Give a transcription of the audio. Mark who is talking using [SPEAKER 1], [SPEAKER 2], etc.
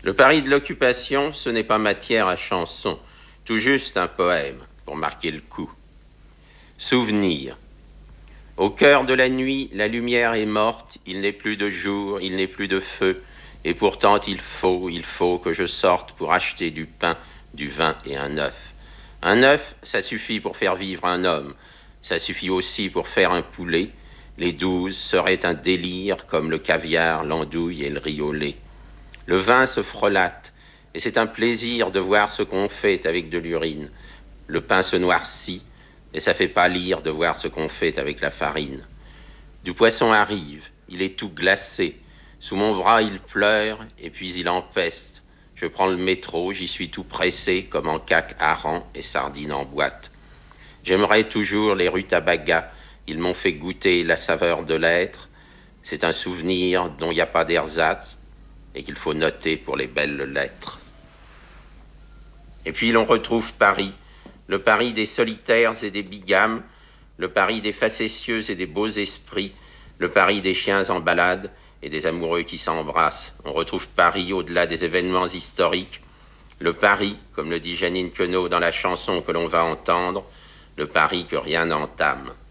[SPEAKER 1] Le Paris de l'occupation, ce n'est pas matière à chanson, tout juste un poème pour marquer le coup. Souvenir. Au cœur de la nuit, la lumière est morte, il n'est plus de jour, il n'est plus de feu, et pourtant il faut que je sorte pour acheter du pain, du vin et un œuf. Un œuf, ça suffit pour faire vivre un homme, ça suffit aussi pour faire un poulet. Les 12 seraient un délire comme le caviar, l'andouille et le riz au lait. Le vin se frelatte, et c'est un plaisir de voir ce qu'on fait avec de l'urine. Le pain se noircit, et ça fait pâlir de voir ce qu'on fait avec la farine. Du poisson arrive, il est tout glacé. Sous mon bras, il pleure, et puis il empeste. Je prends le métro, j'y suis tout pressé, comme en caque hareng et sardines en boîte. J'aimerais toujours les rutabagas. Ils m'ont fait goûter la saveur de l'être. C'est un souvenir dont il n'y a pas d'ersatz et qu'il faut noter pour les belles lettres. Et puis l'on retrouve Paris, le Paris des solitaires et des bigames, le Paris des facétieux et des beaux esprits, le Paris des chiens en balade et des amoureux qui s'embrassent. On retrouve Paris au-delà des événements historiques, le Paris, comme le dit Janine Queneau dans la chanson que l'on va entendre, le Paris que rien n'entame.